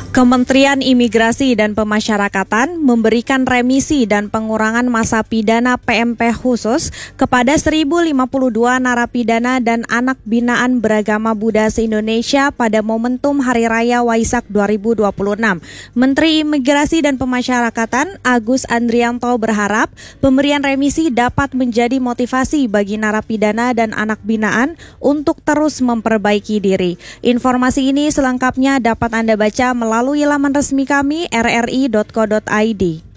Kementerian Imigrasi dan Pemasyarakatan memberikan remisi dan pengurangan masa pidana PMP khusus kepada 1.052 narapidana dan anak binaan beragama Buddha se-Indonesia pada momentum Hari Raya Waisak 2026. Menteri Imigrasi dan Pemasyarakatan Agus Andrianto berharap pemberian remisi dapat menjadi motivasi bagi narapidana dan anak binaan untuk terus memperbaiki diri. Informasi ini selengkapnya dapat Anda baca melalui laman resmi kami rri.co.id.